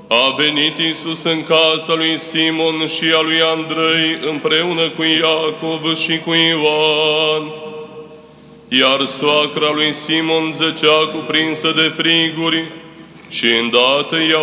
A venit Iisus în casa lui Simon și a lui Andrei împreună cu Iacov și cu Ioan. Iar soacra lui Simon zăcea cuprinsă de friguri și îndată i-a